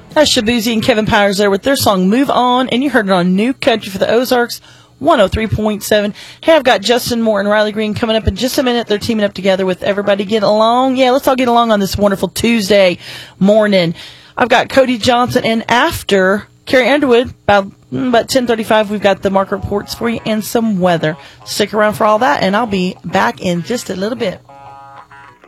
That's Shabuzi and Kevin Powers there with their song Move On, and you heard it on New Country for the Ozarks, 103.7. Hey, I've got Justin Moore and Riley Green coming up in just a minute. They're teaming up together with Everybody Get Along. Yeah, let's all get along on this wonderful Tuesday morning. I've got Cody Johnson, and after Carrie Underwood, about 10:35, we've got the market reports for you and some weather. Stick around for all that, and I'll be back in just a little bit.